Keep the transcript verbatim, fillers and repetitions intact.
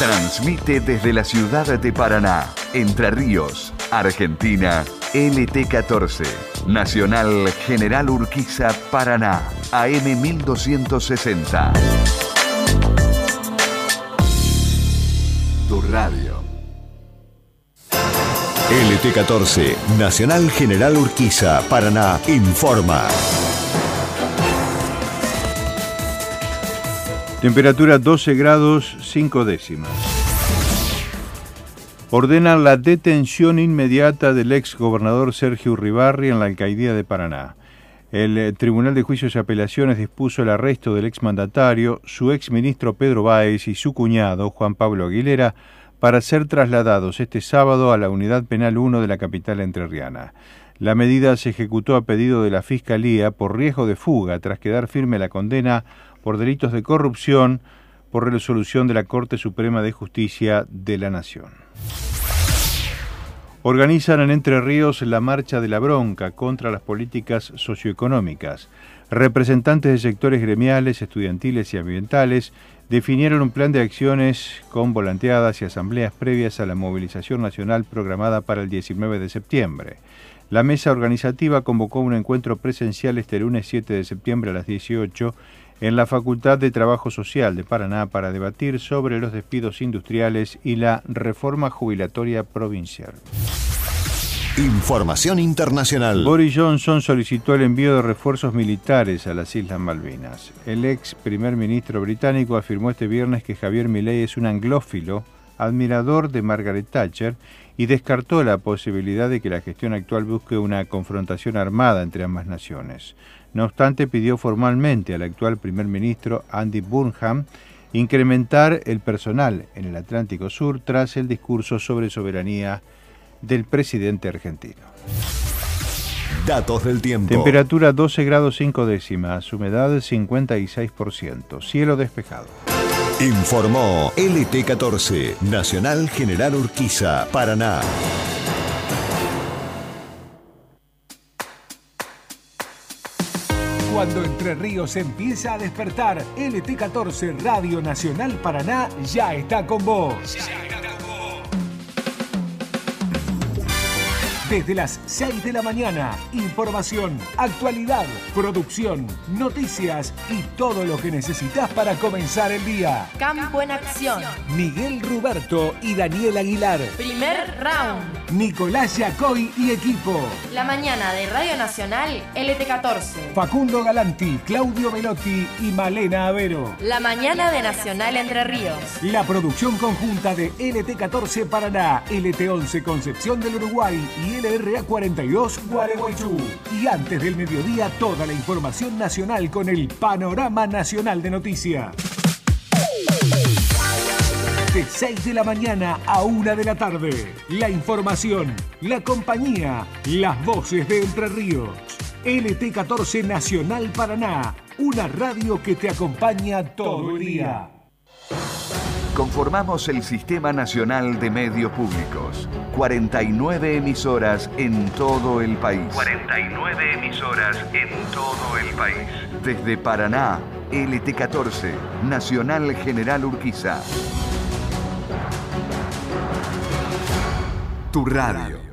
Transmite desde la ciudad de Paraná, Entre Ríos, Argentina, L T catorce, Nacional General Urquiza, Paraná, A M mil doscientos sesenta. Tu radio. L T catorce, Nacional General Urquiza, Paraná, informa. Temperatura doce grados cinco décimas. Ordenan la detención inmediata del ex gobernador Sergio Urribarri en la alcaldía de Paraná. El Tribunal de Juicios y Apelaciones dispuso el arresto del exmandatario, su exministro Pedro Báez y su cuñado Juan Pablo Aguilera para ser trasladados este sábado a la Unidad Penal uno de la capital entrerriana. La medida se ejecutó a pedido de la Fiscalía por riesgo de fuga tras quedar firme la condena por delitos de corrupción por resolución de la Corte Suprema de Justicia de la Nación. Organizan en Entre Ríos la Marcha de la Bronca contra las políticas socioeconómicas. Representantes de sectores gremiales, estudiantiles y ambientales definieron un plan de acciones con volanteadas y asambleas previas a la movilización nacional programada para el diecinueve de septiembre. La mesa organizativa convocó un encuentro presencial este lunes siete de septiembre a las dieciocho en la Facultad de Trabajo Social de Paraná para debatir sobre los despidos industriales y la reforma jubilatoria provincial. Información internacional. Boris Johnson solicitó el envío de refuerzos militares a las Islas Malvinas. El ex primer ministro británico afirmó este viernes que Javier Milei es un anglófilo, admirador de Margaret Thatcher, y descartó la posibilidad de que la gestión actual busque una confrontación armada entre ambas naciones. No obstante, pidió formalmente al actual primer ministro Andy Burnham incrementar el personal en el Atlántico Sur tras el discurso sobre soberanía del presidente argentino. Datos del tiempo. Temperatura doce grados cinco décimas, humedad cincuenta y seis por ciento, cielo despejado. Informó L T catorce, Nacional General Urquiza, Paraná. Cuando Entre Ríos empieza a despertar, L T catorce Radio Nacional Paraná ya está con vos. Desde las seis de la mañana, información, actualidad, producción, noticias y todo lo que necesitas para comenzar el día. Campo en acción. Miguel Ruberto y Daniel Aguilar. Primer round. Nicolás Yacoy y equipo. La mañana de Radio Nacional L T catorce. Facundo Galanti, Claudio Velotti y Malena Avero. La mañana de Nacional Entre Ríos. La producción conjunta de L T catorce Paraná, L T once Concepción del Uruguay y L R A cuarenta y dos Gualeguaychú. Y antes del mediodía, toda la información nacional con el Panorama Nacional de Noticias. De seis de la mañana a una de la tarde. La información, la compañía, las voces de Entre Ríos. L T catorce Nacional Paraná. Una radio que te acompaña todo el día. Conformamos el Sistema Nacional de Medios Públicos. cuarenta y nueve emisoras en todo el país. cuarenta y nueve emisoras en todo el país. Desde Paraná, L T catorce, Nacional General Urquiza. Tu radio.